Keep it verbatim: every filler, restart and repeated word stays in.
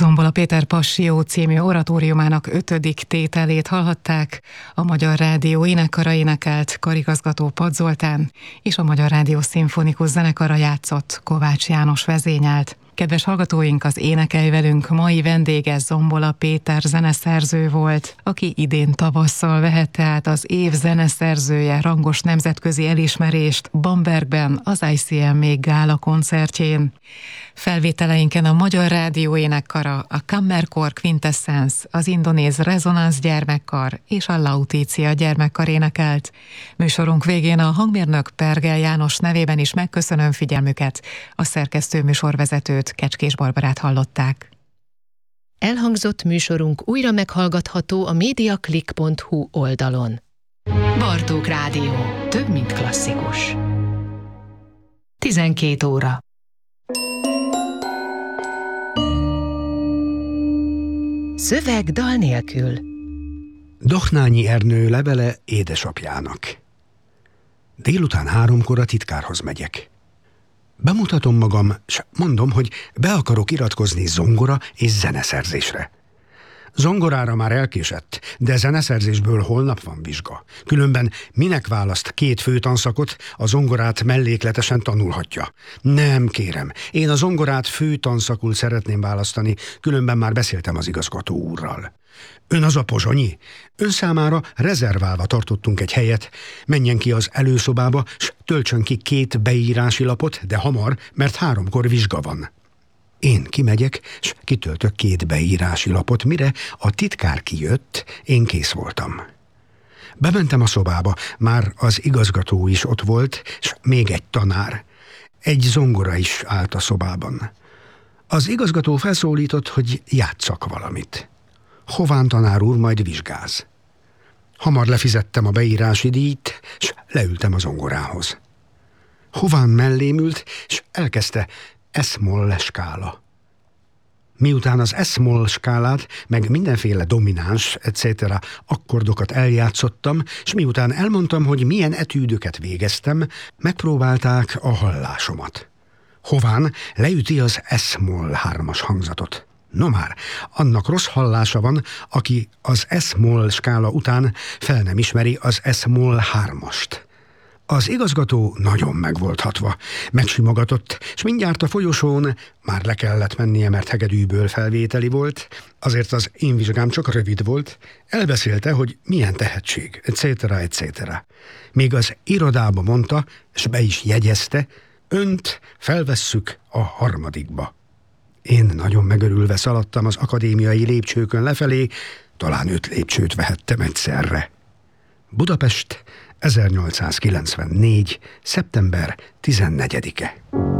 Zombola Péter Passió című oratóriumának ötödik tételét hallhatták. A Magyar Rádió énekkara énekelt, karigazgató Pad Zoltán és a Magyar Rádió Szimfonikus Zenekara játszott, Kovács János vezényelt. Kedves hallgatóink, az Énekelj velünk mai vendége Zombola Péter zeneszerző volt, aki idén tavasszal vehette át az év zeneszerzője rangos nemzetközi elismerést Bambergben az I C M E gála koncertjén. Felvételeinken a Magyar Rádió énekkara, a Kammerkor Quintessence, az indonéz Rezonansz gyermekkar és a Lautitia gyermekkar énekelt. Műsorunk végén a hangmérnök Pergel János nevében is megköszönöm figyelmüket, a szerkesztő műsorvezetőt, Kecskés Barbarát hallották. Elhangzott műsorunk újra meghallgatható a mediaclick pont hu oldalon. Bartók Rádió. Több, mint klasszikus. tizenkét óra. Szöveg dal nélkül. Dohnányi Ernő levele édesapjának. Délután háromkor a titkárhoz megyek. Bemutatom magam, s mondom, hogy be akarok iratkozni zongora és zeneszerzésre. Zongorára már elkésett, de zeneszerzésből holnap van vizsga. Különben minek választ két főtanszakot, a zongorát mellékletesen tanulhatja? Nem, kérem, én a zongorát főtanszakul szeretném választani, különben már beszéltem az igazgató úrral. Ön az a Pozsonyi? Ön számára rezerválva tartottunk egy helyet. Menjen ki az előszobába, s töltsön ki két beírási lapot, de hamar, mert háromkor vizsga van. Én kimegyek, s kitöltök két beírási lapot, mire a titkár kijött, én kész voltam. Bementem a szobába, már az igazgató is ott volt, s még egy tanár. Egy zongora is állt a szobában. Az igazgató felszólított, hogy játsszak valamit. Hován tanár úr majd vizsgáz. Hamar lefizettem a beírási díjt, s leültem a zongorához. Hován mellém ült, s elkezdte S-moll skála. Miután az S-moll skálát, meg mindenféle domináns, et cetera akkordokat eljátszottam, és miután elmondtam, hogy milyen etűdöket végeztem, megpróbálták a hallásomat. Hován leüti az S-moll hármas hangzatot. No már, annak rossz hallása van, aki az S-moll skála után fel nem ismeri az S-moll hármast. Az igazgató nagyon meg volt hatva, megsimogatott, és mindjárt a folyosón már le kellett mennie, mert hegedűből felvételi volt, azért az én vizsgám csak rövid volt, elbeszélte, hogy milyen tehetség, et cetera et cetera. Még az irodába mondta, és be is jegyezte, önt felvesszük a harmadikba. Én nagyon megörülve szaladtam az akadémiai lépcsőkön lefelé, talán öt lépcsőt vehettem egyszerre. Budapest, ezernyolcszázkilencvennégy. szeptember tizennegyedike.